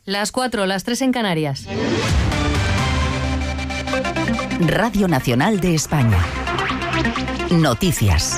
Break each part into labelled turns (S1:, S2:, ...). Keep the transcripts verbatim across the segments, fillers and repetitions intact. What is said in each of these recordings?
S1: Las cuatro, las tres en Canarias.
S2: Radio Nacional de España. Noticias.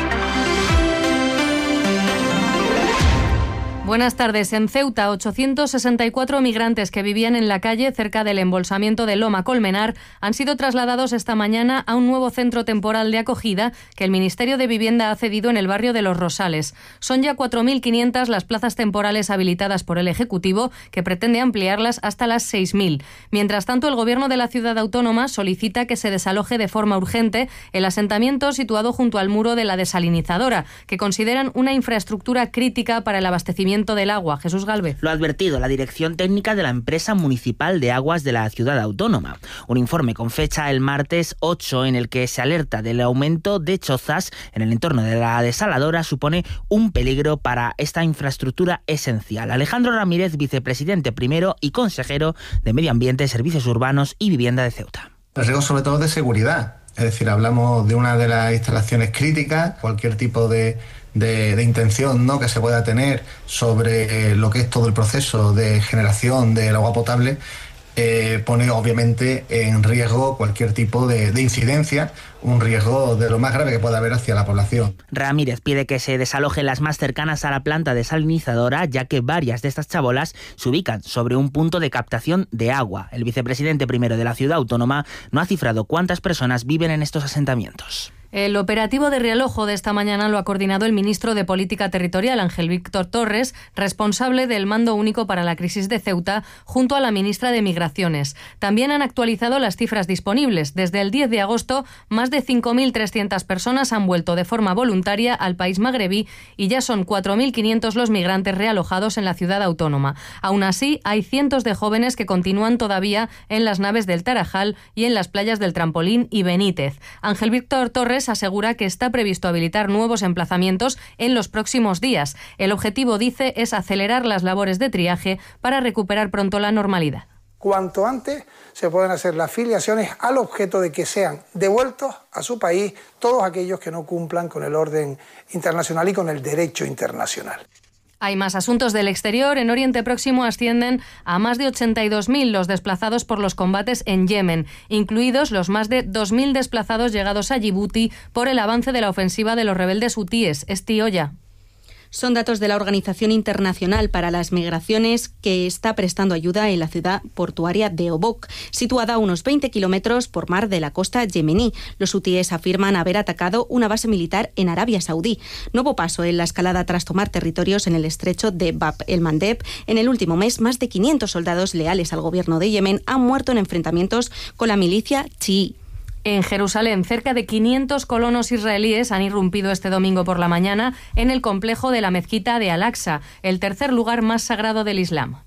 S1: Buenas tardes. En Ceuta, ochocientos sesenta y cuatro migrantes que vivían en la calle cerca del embolsamiento de Loma Colmenar han sido trasladados esta mañana a un nuevo centro temporal de acogida que el Ministerio de Vivienda ha cedido en el barrio de Los Rosales. Son ya cuatro mil quinientas las plazas temporales habilitadas por el Ejecutivo, que pretende ampliarlas hasta las seis mil. Mientras tanto, el Gobierno de la Ciudad Autónoma solicita que se desaloje de forma urgente el asentamiento situado junto al muro de la desalinizadora, que consideran una infraestructura crítica para el abastecimiento del agua. Jesús Galvez.
S3: Lo ha advertido la Dirección Técnica de la Empresa Municipal de Aguas de la Ciudad Autónoma. Un informe con fecha el martes ocho en el que se alerta del aumento de chozas en el entorno de la desaladora supone un peligro para esta infraestructura esencial. Alejandro Ramírez, vicepresidente primero y consejero de Medio Ambiente, Servicios Urbanos y Vivienda de Ceuta.
S4: El riesgo sobre todo de seguridad. Es decir, hablamos de una de las instalaciones críticas, cualquier tipo de De, de intención, ¿no?, que se pueda tener sobre lo que es todo el proceso de generación del agua potable, eh, pone obviamente en riesgo cualquier tipo de, de incidencia, un riesgo de lo más grave que pueda haber hacia la población.
S3: Ramírez pide que se desalojen las más cercanas a la planta desalinizadora, ya que varias de estas chabolas se ubican sobre un punto de captación de agua. El vicepresidente primero de la Ciudad Autónoma no ha cifrado cuántas personas viven en estos asentamientos.
S1: El operativo de Rialojo de esta mañana lo ha coordinado el ministro de Política Territorial, Ángel Víctor Torres, responsable del Mando Único para la Crisis de Ceuta, junto a la ministra de Migraciones. También han actualizado las cifras disponibles. Desde el diez de agosto, más de cinco mil trescientas personas han vuelto de forma voluntaria al país magrebí y ya son cuatro mil quinientos los migrantes realojados en la ciudad autónoma. Aún así, hay cientos de jóvenes que continúan todavía en las naves del Tarajal y en las playas del Trampolín y Benítez. Ángel Víctor Torres asegura que está previsto habilitar nuevos emplazamientos en los próximos días. El objetivo, dice, es acelerar las labores de triaje para recuperar pronto la normalidad.
S5: Cuanto antes se pueden hacer las filiaciones al objeto de que sean devueltos a su país todos aquellos que no cumplan con el orden internacional y con el derecho internacional.
S1: Hay más asuntos del exterior. En Oriente Próximo ascienden a más de ochenta y dos mil los desplazados por los combates en Yemen, incluidos los más de dos mil desplazados llegados a Yibuti por el avance de la ofensiva de los rebeldes hutíes. Esti Oya.
S6: Son datos de la Organización Internacional para las Migraciones, que está prestando ayuda en la ciudad portuaria de Obok, situada a unos veinte kilómetros por mar de la costa yemení. Los hutíes afirman haber atacado una base militar en Arabia Saudí. Nuevo paso en la escalada tras tomar territorios en el estrecho de Bab el-Mandeb. En el último mes, más de quinientos soldados leales al gobierno de Yemen han muerto en enfrentamientos con la milicia chií.
S1: En Jerusalén, cerca de quinientos colonos israelíes han irrumpido este domingo por la mañana en el complejo de la mezquita de Al-Aqsa, el tercer lugar más sagrado del Islam.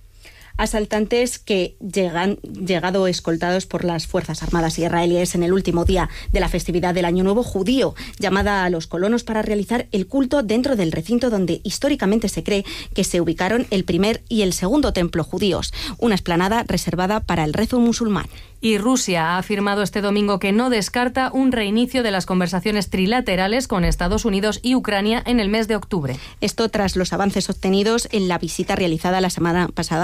S6: Asaltantes que llegan llegado escoltados por las Fuerzas Armadas israelíes en el último día de la festividad del Año Nuevo judío, llamada a los colonos para realizar el culto dentro del recinto donde históricamente se cree que se ubicaron el primer y el segundo templo judíos, una explanada reservada para el rezo musulmán.
S1: Y Rusia ha afirmado este domingo que no descarta un reinicio de las conversaciones trilaterales con Estados Unidos y Ucrania en el mes de octubre.
S6: Esto tras los avances obtenidos en la visita realizada la semana pasada